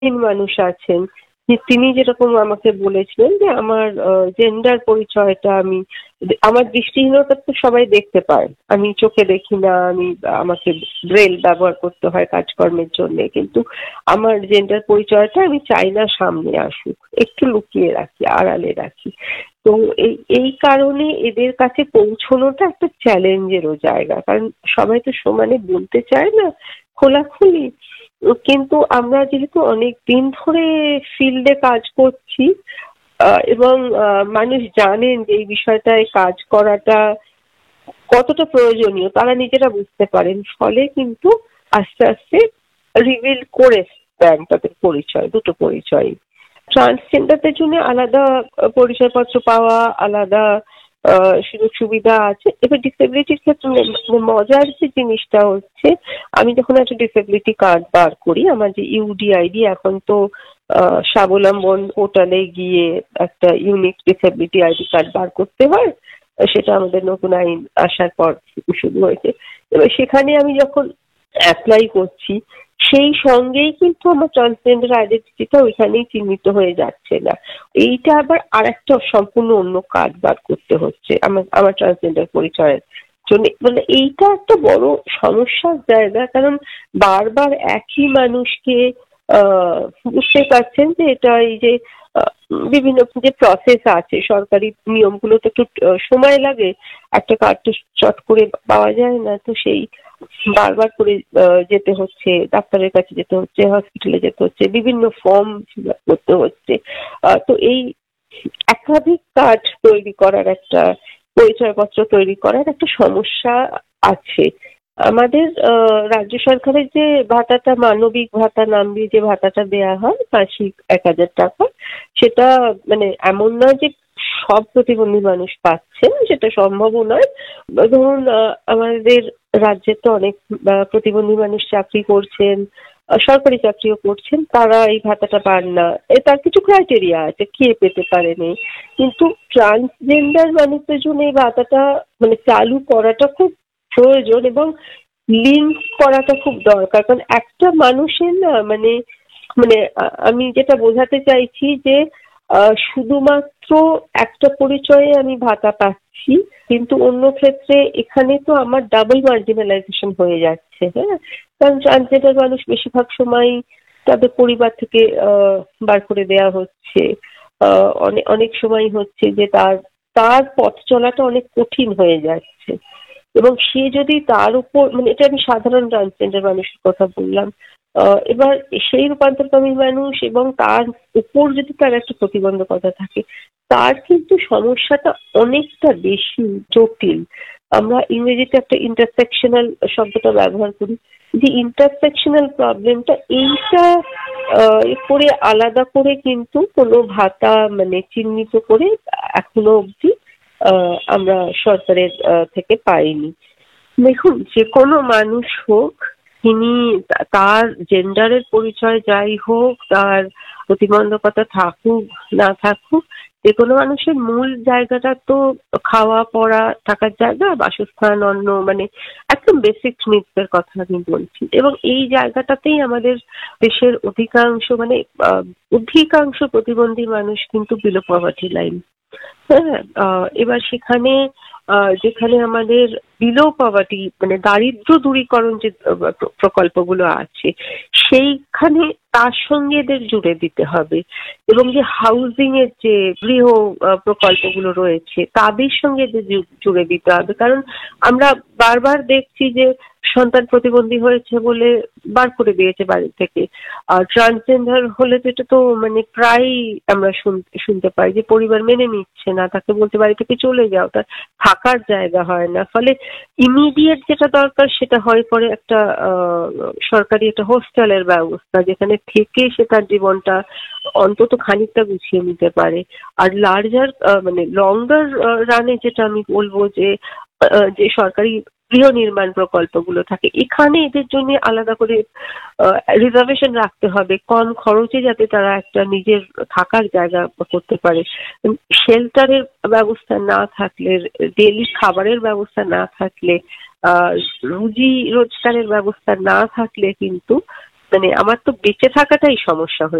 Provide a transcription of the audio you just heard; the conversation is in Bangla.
মানুষ আছেন, তিনি যেরকম আমাকে বলেছিলেন যে আমার জেন্ডার পরিচয়টা আমার দৃষ্টিহীনতা তো সবাই দেখতে পায়, আমি চোখে দেখি না, আমাকে ব্রেল ব্যবহার করতে হয় কাজকর্মের জন্য, কিন্তু আমার জেন্ডার পরিচয়টা আমি চাই না সামনে আসুক, একটু লুকিয়ে রাখি, আড়ালে রাখি। তো এই কারণে এদের কাছে পৌঁছানোটা একটা চ্যালেঞ্জেরও জায়গা, কারণ সবাই তো সমানে বলতে চায় না খোলাখুলি। কিন্তু আমরা যেহেতু অনেক দিন ধরে ফিল্ডে কাজ করছি এবং মানুষ জানেন যে এই বিষয়টায় কাজ করাটা কতটা প্রয়োজনীয়, তারা নিজেরা বুঝতে পারেন, ফলে কিন্তু আস্তে আস্তে রিভিল করে দেন তাদের পরিচয়, দুটো পরিচয়। ট্রান্সজেন্ডারদের জন্য আলাদা পরিচয়পত্র পাওয়া, আলাদা সুযোগ সুবিধা আছে। এবার ডিসেবিলিটির ক্ষেত্রে মজার যে জিনিসটা হচ্ছে, আমি যখন একটা ডিসেবিলিটি কার্ড বার করি, আমার যে ইউডিআইডি, এখন তো স্বাবলম্বন পোর্টালে গিয়ে একটা ইউনিক ডিসেবিলিটি আইডি কার্ড বার করতে হয়, সেটা আমাদের নতুন আইন আসার পর শুরু হয়েছে। এবার সেখানে আমি যখন অ্যাপ্লাই করছি, সেই সঙ্গেই কিন্তু আমার ট্রান্সজেন্ডার আইডেন্টিটিটা ওইখানেই চিহ্নিত হয়ে যাচ্ছে না, এইটা আবার আর একটা সম্পূর্ণ অন্য কার্ড বার করতে হচ্ছে আমার ট্রান্সজেন্ডার পরিচয়ের জন্য। মানে এইটা একটা বড় সমস্যার জায়গা, কারণ বারবার একই মানুষকে বুঝতে পারছেন যে এটা এই যে বিভিন্ন যে প্রসেস আছে, সরকারি নিয়মগুলো তো একটু সময় লাগে, একটা কার্ড তো চট করে পাওয়া যায় না, তো সেই বারবার করে যেতে হচ্ছে, ডাক্তারের কাছে যেতে হচ্ছে, হসপিটালে যেতে হচ্ছে, বিভিন্ন ফর্ম ফিল আপ করতে হচ্ছে। তো এই একাধিক কার্ড তৈরি করার একটা, পরিচয়পত্র তৈরি করার একটা সমস্যা আছে। আমাদের রাজ্য সরকারের যে ভাতাটা, মানবিক ভাতা নাম দিয়ে যে ভাতাটা দেয়া হয় মাসিক 1,000 টাকা, সেটা মানে এমন নয় যে সব প্রতিবন্ধী মানুষ পাচ্ছেন, সেটা সম্ভবও নয়। ধরুন আমাদের রাজ্যে তো অনেক প্রতিবন্ধী মানুষ চাকরি করছেন, সরকারি চাকরিও করছেন, তারা এই ভাতাটা পান না। তার কিছু ক্রাইটেরিয়া আছে, কে পেতে পারেনি। কিন্তু ট্রান্সজেন্ডার মানুষদের জন্য এই ভাতাটা মানে চালু করাটা খুব প্রয়োজন এবং লিঙ্ক করাটা খুব দরকার, কারণ একটা মানুষের না মানে মানে আমি যেটা বোঝাতে চাইছি যে শুধুমাত্র একটা পরিচয়ে আমি ভাতা পাচ্ছি, কিন্তু অন্য ক্ষেত্রে এখানে তো আমার ডাবল মার্জিনালাইজেশন হয়ে যাচ্ছে। হ্যাঁ, কারণ ট্রান্সজেন্ডার মানুষ বেশিরভাগ সময় তাদের পরিবার থেকে বার করে দেয়া হচ্ছে, অনেক অনেক সময় হচ্ছে যে তার তার পথ চলাটা অনেক কঠিন হয়ে যাচ্ছে, এবং সে যদি তার উপর, মানে এটা আমি সাধারণ ট্রান্সজেন্ডার মানুষের কথা বললাম, এবার সেই রূপান্তরকামী মানুষ এবং তার উপর যদি তার একটা প্রতিবন্ধকতা থাকে, তার কিন্তু সমস্যাটা অনেকটা বেশি জটিল। আমরা ইংরেজিতে একটা ইন্টারসেকশনাল শব্দটা ব্যবহার করি, যে ইন্টারসেকশনাল প্রবলেমটা, এইটা করে আলাদা করে কিন্তু কোনো ভাতা মানে চিহ্নিত করে এখনো অবধি আমরা সরকারের থেকে পাইনি। দেখুন, যে কোনো মানুষ হোক, তিনি তার জেন্ডারের পরিচয় যাই হোক, তার প্রতিবন্ধকতা থাকুক না থাকুক, যে কোনো মানুষের মূল জায়গাটা তো খাওয়া পড়া, থাকার জায়গা, বাসস্থান, অন্ন, মানে একদম বেসিক নিডস এর কথা আমি বলছি। এবং এই জায়গাটাতেই আমাদের দেশের অধিকাংশ প্রতিবন্ধী মানুষ কিন্তু বিলো পভার্টি লাইন। হ্যাঁ, এবার সেখানে যেখানে আমাদের বিলো পভার্টি মানে দারিদ্র দূরীকরণ যে প্রকল্পগুলো আছে, সেইখানে তার সঙ্গে এদের জুড়ে দিতে হবে, এবং যে হাউজিং এর যে গৃহ প্রকল্পগুলো রয়েছে তাদের সঙ্গে এদের জুড়ে দিতে হবে। কারণ আমরা বারবার দেখছি যে সন্তান প্রতিবন্ধী হয়েছে বলে বার করে দিয়েছে বাড়ি থেকে, আর ট্রান্সজেন্ডার হলে তো এটা তো মানে প্রায়ই আমরা শুনতে পাই যে পরিবার মেনে নিচ্ছে না, তাকে বলতে বাড়ি থেকে চলে যাও, তার থাকার জায়গা হয় না। ফলে ইমিডিয়েট যেটা দরকার সেটা হয় পরে একটা সরকারি একটা হোস্টেলের ব্যবস্থা, যেখানে থেকে সে তার জীবনটা অন্তত খানিকটা গুছিয়ে নিতে পারে। আর লার্জার মানে লঙ্গার রানে যেটা আমি বলবো যে যে সরকারি গৃহ নির্মাণ প্রকল্পগুলো থাকে, এখানে এদের জন্য আলাদা করে রিজার্ভেশন রাখতে হবে, কম খরচে যাতে তারা একটা নিজের থাকার জায়গা করতে পারে। শেল্টারের ব্যবস্থা না থাকলে, ডেইলি খাবারের ব্যবস্থা না থাকলে, রুজি রোজগারের ব্যবস্থা না থাকলে কিন্তু মানে আমার তো বেঁচে থাকাটাই সমস্যা হয়ে